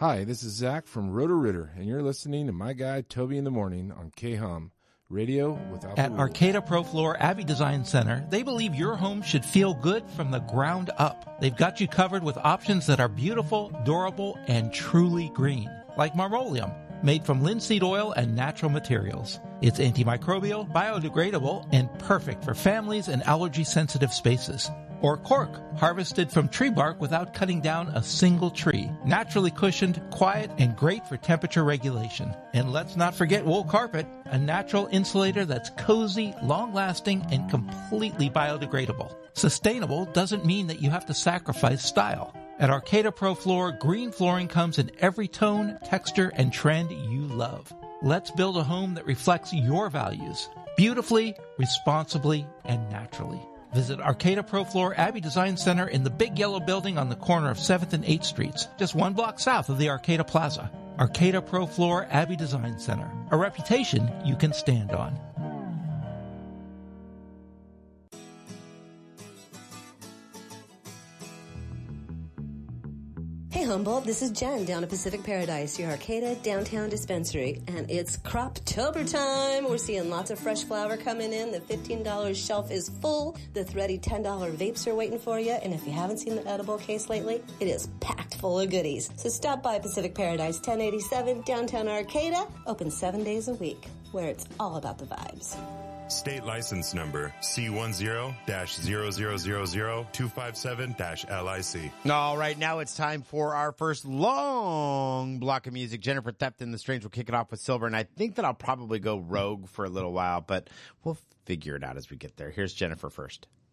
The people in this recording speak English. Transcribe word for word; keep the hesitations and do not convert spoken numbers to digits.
Hi, this is Zach from Roto-Rooter, and you're listening to my guy Toby in the Morning on K-Hum, radio without At the rules. Arcata ProFloor Abbey Design Center, they believe your home should feel good from the ground up. They've got you covered with options that are beautiful, durable, and truly green, like Marmolium, made from linseed oil and natural materials. It's antimicrobial, biodegradable, and perfect for families and allergy-sensitive spaces. Or cork, harvested from tree bark without cutting down a single tree. Naturally cushioned, quiet, and great for temperature regulation. And let's not forget wool carpet, a natural insulator that's cozy, long-lasting, and completely biodegradable. Sustainable doesn't mean that you have to sacrifice style. At Arcata ProFloor, green flooring comes in every tone, texture, and trend you love. Let's build a home that reflects your values, beautifully, responsibly, and naturally. Visit Arcata ProFloor Abbey Design Center in the big yellow building on the corner of seventh and eighth Streets, just one block south of the Arcata Plaza. Arcata ProFloor Abbey Design Center, a reputation you can stand on. Hey Humboldt, this is Jen down at Pacific Paradise, your Arcata downtown dispensary, and it's Croptober time. We're seeing lots of fresh flower coming in. The fifteen dollars shelf is full. The thready ten dollars vapes are waiting for you, and if you haven't seen the edible case lately, it is packed full of goodies. So stop by Pacific Paradise, ten eighty-seven downtown Arcata, open seven days a week, where it's all about the vibes. State license number C ten dash zero zero zero zero two five seven dash L I C. All right, now it's time for our first long block of music. Jennifer Theft and the Strange will kick it off with Silver, and I think that I'll probably go rogue for a little while, but we'll figure it out as we get there. Here's Jennifer first.